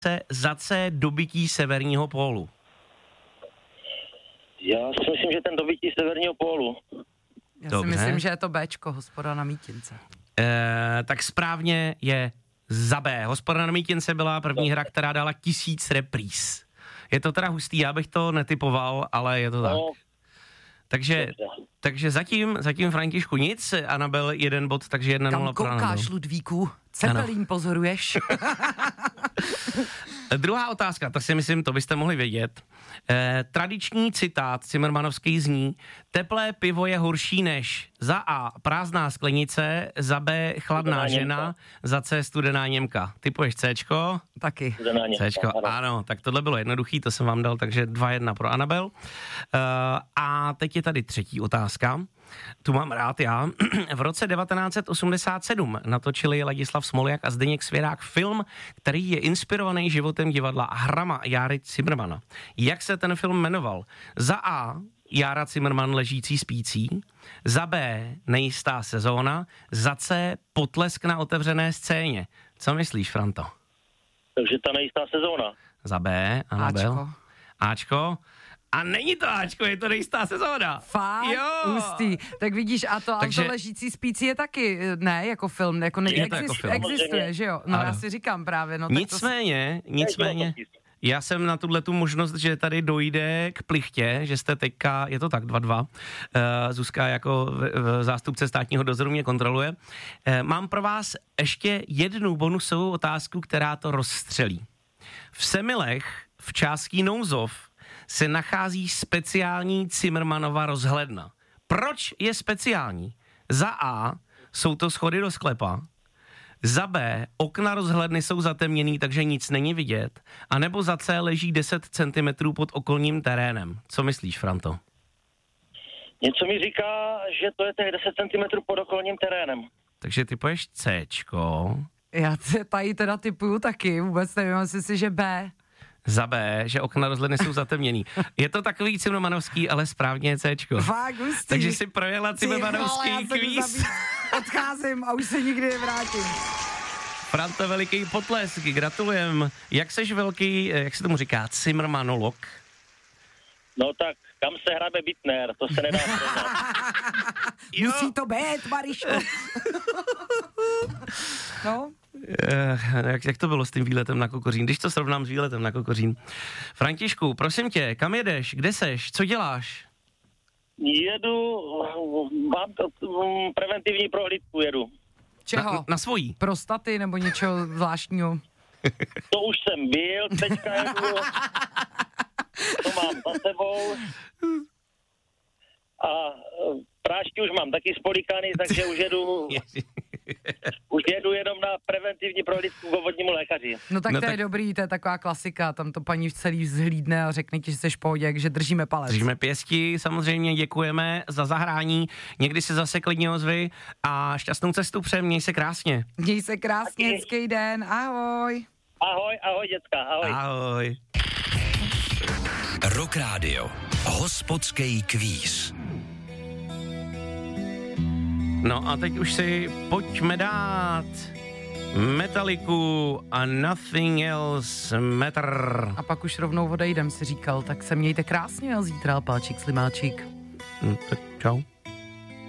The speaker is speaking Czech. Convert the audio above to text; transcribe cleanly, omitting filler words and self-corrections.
za C dobytí severního pólu? Já si myslím, že ten dobytí severního pólu. Já si myslím, že je to Bčko, Hospoda na Mítince. Tak správně je za B. Hospoda na Mítince byla první hra, která dala 1000 repríz. Je to teda hustý, já bych to netypoval, ale je to tak. Takže zatím Františku nic, Anabel 1 bod, takže 1-0 pro Anabel. Kam koukáš, Ludvíku? Cepelín pozoruješ? Druhá otázka, to si myslím, to byste mohli vědět. Tradiční citát Cimrmanovský zní: teplé pivo je horší než za A prázdná sklenice, za B chladná žena, za C studená Němka. Typuješ Cčko? Taky. Cčko, ano, tak tohle bylo jednoduchý, to jsem vám dal, takže 2-1 pro Anabel. A teď je tady třetí otázka. Tu mám rád já. V roce 1987 natočili Ladislav Smoljak a Zdeněk Svěrák film, který je inspirovaný životem divadla Hrama Járy Cimrmana. Jak se ten film jmenoval? Za A Jára Cimrman ležící spící, za B Nejistá sezóna, za C Potlesk na otevřené scéně. Co myslíš, Franto? Takže ta Nejistá sezóna. Za B, Anabel. Ačko. A není to Ačko, je to Nejistá sezóna. Fakt? Jo. Hustý. Tak vidíš, a to ležící spící je taky, ne, jako film, jako existuje, že jo? No ano. Já si říkám právě, no. Nicméně, já jsem na tu možnost, že tady dojde k plichtě, že jste teďka, je to tak 2-2, Zuzka jako zástupce státního dozoru mě kontroluje. Mám pro vás ještě jednu bonusovou otázku, která to rozstřelí. V Semilech v části Nouzov se nachází speciální Cimrmanova rozhledna. Proč je speciální? Za A jsou to schody do sklepa, za B okna rozhledny jsou zatemněný, takže nic není vidět, a nebo za C leží 10 cm pod okolním terénem. Co myslíš, Franto? Něco mi říká, že to je těch 10 cm pod okolním terénem. Takže typuješ Cčko. Já tady teda typuju taky, vůbec nevím, jestli si, že B. Za B, že okna rozhledny jsou zatemněný. Je to takový cimrmanovský, ale správně je Cčko. Fakt, hustý. Takže si projela cimrmanovský kvíz. Odcházím a už se nikdy nevrátím. Franto, veliký potlesk, gratulujem. Jak seš velký, jak se tomu říká, cimrmanolog? No tak, kam se hrabe Bittner, to se nedá srovnat. Musí to být, Marišo. No. Jak to bylo s tím výletem na Kokořín, když to srovnám s výletem na Kokořín? Františku, prosím tě, kam jedeš, kde seš, co děláš? Jedu, mám preventivní prohlídku, jedu. Čeho? Na svojí? Prostaty nebo něčeho zvláštního? To už jsem byl, teďka jedu, to mám za sebou a prášky už mám taky spolikaný, takže už jedu jenom na preventivní prohlídku k obvodnímu lékaři. No tak to je dobrý, to je taková klasika, tam to paní celý vzhlídne a řekne ti, že jsi v pohodě, že držíme palec. Držíme pěsti, samozřejmě děkujeme za zahrání, někdy se zase klidně ozvi a šťastnou cestu přejem, měj se krásně. Měj se krásně, hezký den, ahoj. Ahoj děcka, ahoj. Ahoj. Rock Radio, hospodský kvíz. No a teď už si pojďme dát Metaliku a Nothing Else Matter. A pak už rovnou odejdem, si říkal, tak se mějte krásně a zítra Palčík Slimáčík. Tak čau.